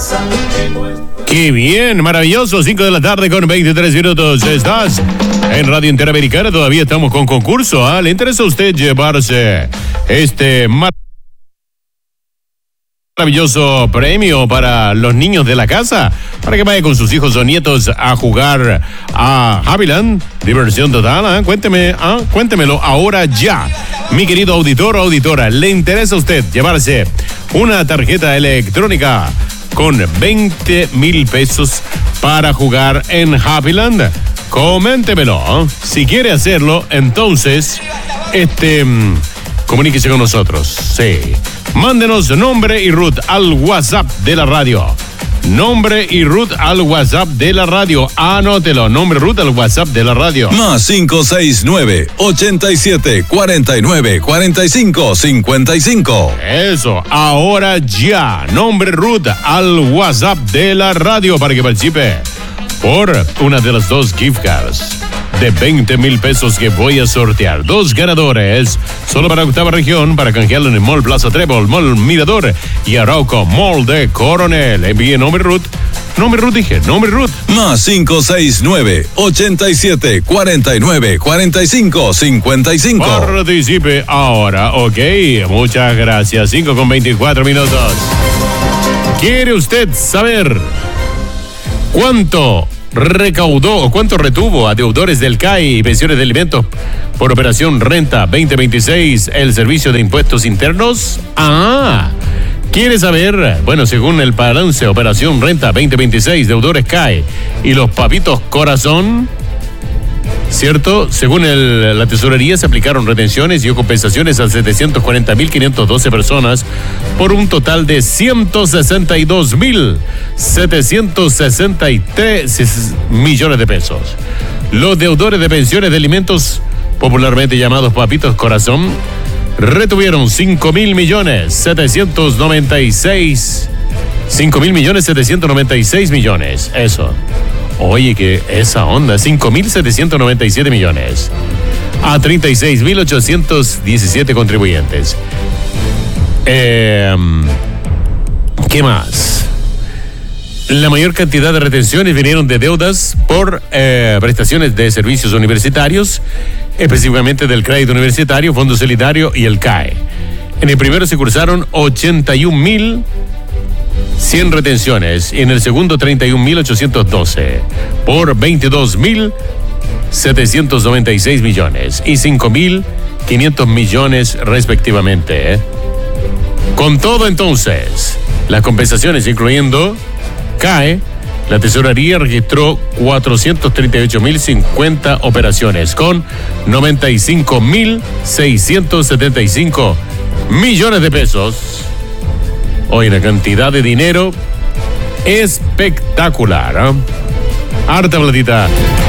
Qué bien, maravilloso, 5 de la tarde con 23 minutos. Estás en Radio Interamericana, todavía estamos con concurso. ¿Le interesa a usted llevarse este maravilloso premio para los niños de la casa? Para que vaya con sus hijos o nietos a jugar a Happyland. Diversión total, cuéntemelo ahora ya. Mi querido auditor o auditora, ¿le interesa a usted llevarse una tarjeta electrónica con 20,000 pesos para jugar en Happyland? Coméntemelo. Si quiere hacerlo, entonces, comuníquese con nosotros. Sí. Mándenos nombre y root al WhatsApp de la radio. Nombre y root al WhatsApp de la radio. Anótelo. Nombre y root al WhatsApp de la radio. Más 569-87-49-45-55. Eso. Ahora ya. Nombre y root al WhatsApp de la radio para que participe por una de las dos gift cards de 20,000 pesos que voy a sortear. Dos ganadores, solo para octava región, para canjearlo en el Mall Plaza Trébol, Mall Mirador y Arauco, Mall de Coronel. Envíe nombre root. Más 569-87-49-45-55. Participe ahora, ok. Muchas gracias. 5:24 minutos. ¿Quiere usted saber cuánto recaudó o cuánto retuvo a deudores del CAI y pensiones de alimentos por Operación Renta 2026 el Servicio de Impuestos Internos? ¿Quiere saber? Bueno, según el balance Operación Renta 2026, deudores CAI y los papitos corazón, ¿cierto? Según la tesorería se aplicaron retenciones y compensaciones a 740,512 personas por un total de 162,763 millones de pesos. Los deudores de pensiones de alimentos, popularmente llamados papitos corazón, retuvieron 5,796 millones. Eso. Oye, que esa onda, 5,797 millones a 36,817 contribuyentes. ¿Qué más? La mayor cantidad de retenciones vinieron de deudas por prestaciones de servicios universitarios, específicamente del crédito universitario, Fondo Solidario y el CAE. En el primero se cursaron 81,100 retenciones y en el segundo 31,812 por 22,796 millones y 5,500 millones respectivamente. Con todo, entonces, las compensaciones incluyendo CAE, la tesorería registró 438,050 operaciones con 95,675 millones de pesos. Hoy una cantidad de dinero espectacular. Harta platita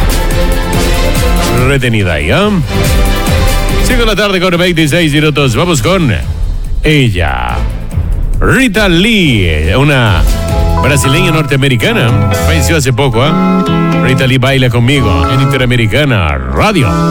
retenida ahí. 5 de la tarde con 26 minutos. Vamos con ella. Rita Lee, una brasileña norteamericana. Falleció hace poco. Rita Lee baila conmigo en Interamericana Radio.